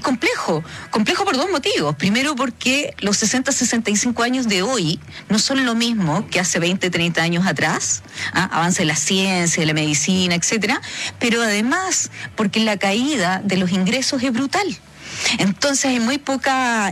complejo por dos motivos. Primero, porque los 60, 65 años de hoy no son lo mismo que hace 20, 30 años atrás, avance de la ciencia, de la medicina, etcétera, pero además porque la caída de los ingresos es brutal. Entonces hay muy poca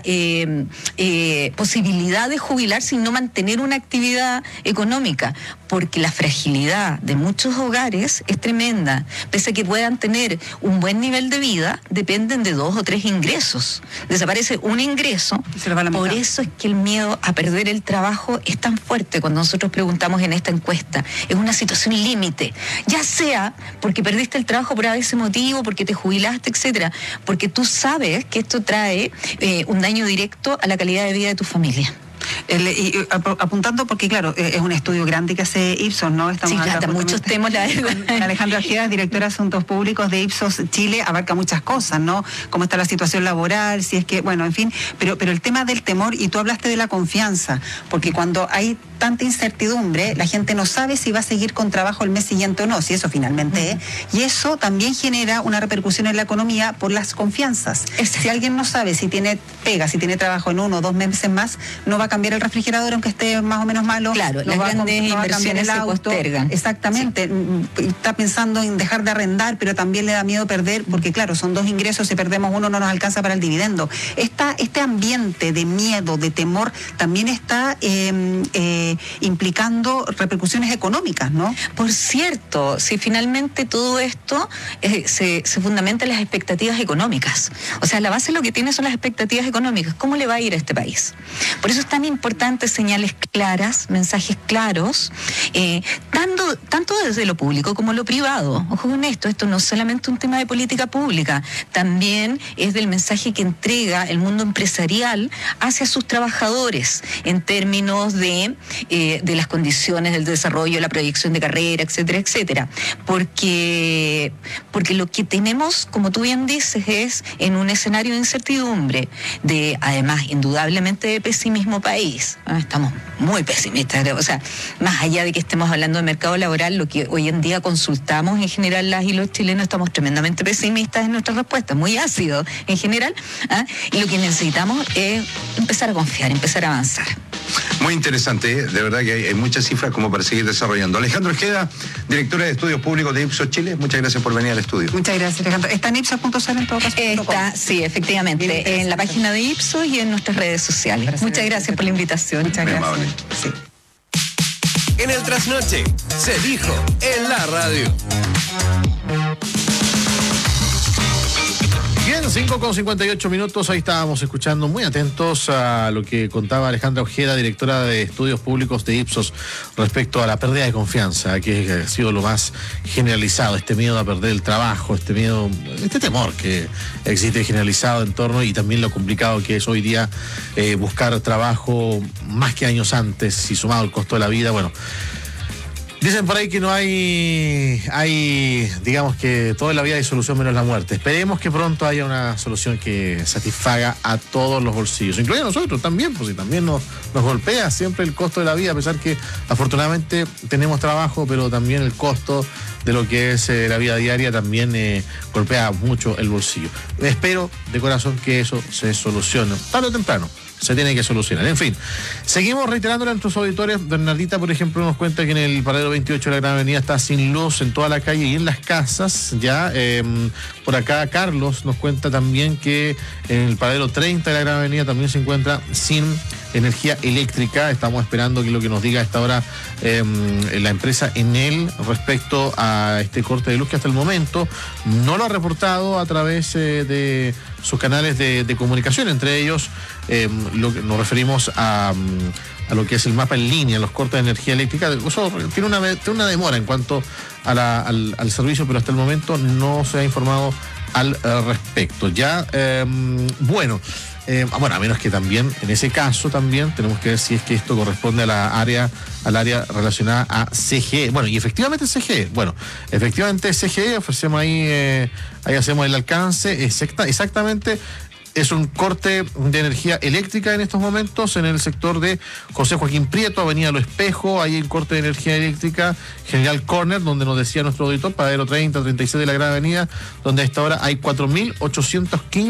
posibilidad de jubilarse y no mantener una actividad económica, porque la fragilidad de muchos hogares es tremenda. Pese a que puedan tener un buen nivel de vida, dependen de 2 o 3 ingresos. Desaparece un ingreso, por eso es que el miedo a perder el trabajo es tan fuerte cuando nosotros preguntamos en esta encuesta. Es una situación límite, ya sea porque perdiste el trabajo por ese motivo, porque te jubilaste, etcétera, porque tú sabes que esto trae un daño directo a la calidad de vida de tu familia. Apuntando, porque claro, es un estudio grande que hace Ipsos, ¿no? Estamos trata muchos temas, la verdad. Alejandra Ojeda, directora de Asuntos Públicos de Ipsos Chile, abarca muchas cosas, ¿no? Cómo está la situación laboral, si es que, bueno, en fin, pero el tema del temor, y tú hablaste de la confianza, porque cuando hay tanta incertidumbre, la gente no sabe si va a seguir con trabajo el mes siguiente o no, si eso finalmente es, y eso también genera una repercusión en la economía por las confianzas. Si alguien no sabe si tiene pega, si tiene trabajo en 1 o 2 meses más, no va a cambiar el refrigerador aunque esté más o menos malo. Claro, las grandes inversiones se postergan. Exactamente, sí. Está pensando en dejar de arrendar, pero también le da miedo perder, porque claro, son 2 ingresos, si perdemos uno no nos alcanza para el dividendo. Este ambiente de miedo, de temor, también está implicando repercusiones económicas, ¿no? Por cierto, si finalmente todo esto se fundamenta en las expectativas económicas. O sea, la base de lo que tiene son las expectativas económicas. ¿Cómo le va a ir a este país? Por eso es tan importante señales claras, mensajes claros, tanto desde lo público como lo privado. Ojo con esto no es solamente un tema de política pública, también es del mensaje que entrega el mundo empresarial hacia sus trabajadores en términos de las condiciones del desarrollo, la proyección de carrera, etcétera, etcétera. Porque lo que tenemos, como tú bien dices, es en un escenario de incertidumbre, además, indudablemente de pesimismo país. Estamos muy pesimistas, o sea, más allá de que estemos hablando de mercado laboral, lo que hoy en día consultamos en general las y los chilenos, estamos tremendamente pesimistas en nuestras respuestas, muy ácidos en general, y lo que necesitamos es empezar a confiar, empezar a avanzar. Muy interesante, de verdad que hay muchas cifras como para seguir desarrollando. Alejandra Ojeda, directora de Estudios Públicos de Ipsos Chile, muchas gracias por venir al estudio. Muchas gracias, Alejandra. ¿Está en ipsos.cl en todo caso? Está, sí, efectivamente, en la página de Ipsos y en nuestras redes sociales. Muchas gracias por la invitación. Muchas gracias. Sí. En el Trasnoche, se dijo en la radio. Bien, 5:58, ahí estábamos escuchando muy atentos a lo que contaba Alejandra Ojeda, directora de Estudios Públicos de Ipsos, respecto a la pérdida de confianza, que ha sido lo más generalizado, este miedo a perder el trabajo, este temor que existe generalizado en torno, y también lo complicado que es hoy día buscar trabajo más que años antes, y sumado el costo de la vida, bueno. Dicen por ahí que no hay, digamos que toda la vida hay solución menos la muerte. Esperemos que pronto haya una solución que satisfaga a todos los bolsillos, incluido a nosotros también, pues si también nos golpea siempre el costo de la vida, a pesar que afortunadamente tenemos trabajo, pero también el costo de lo que es la vida diaria también golpea mucho el bolsillo. Espero de corazón que eso se solucione, tarde o temprano. Se tiene que solucionar. En fin, seguimos reiterando a nuestros auditores. Bernardita, por ejemplo, nos cuenta que en el paradero 28 de la Gran Avenida está sin luz en toda la calle y en las casas. Ya por acá Carlos nos cuenta también que en el paradero 30 de la Gran Avenida también se encuentra sin energía eléctrica. Estamos esperando que lo que nos diga a esta hora la empresa Enel respecto a este corte de luz, que hasta el momento no lo ha reportado a través de sus canales de comunicación, entre ellos nos referimos a lo que es el mapa en línea, los cortes de energía eléctrica. Eso tiene una demora en cuanto al servicio, pero hasta el momento no se ha informado al respecto. Ya, bueno, a menos que también, en ese caso también, tenemos que ver si es que esto corresponde al área relacionada a CGE. Bueno, y efectivamente CGE. Bueno, efectivamente CGE, ofrecemos ahí hacemos el alcance, exactamente. Es un corte de energía eléctrica en estos momentos en el sector de José Joaquín Prieto, Avenida Lo Espejo. Hay un corte de energía eléctrica, General Corner, donde nos decía nuestro auditor, paradero 30, 36 de la Gran Avenida, donde a esta hora hay 4.815